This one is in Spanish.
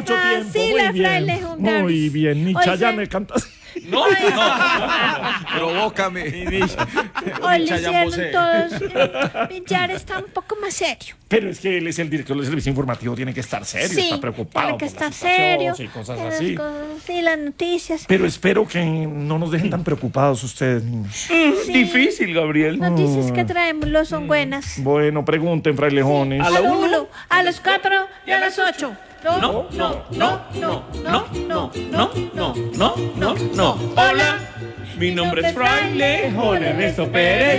mucho tiempo. Muy bien. Muy bien. Ni Chayanne canta así. No. Provócame. Hoy le hicieron todos. Villar está un poco más serio. Pero es que él es el director del servicio informativo, tiene que estar serio, Sí, está preocupado tiene que por la estar situación serio. y cosas las así. Sí, las noticias. Pero espero que no nos dejen tan preocupados ustedes, niños. Difícil, Gabriel. Noticias que traemos son buenas. Bueno, pregunten, frailejones. A la A uno, a las 4 y a las 8. No. Hola, mi nombre es Fraile Ernesto Pérez.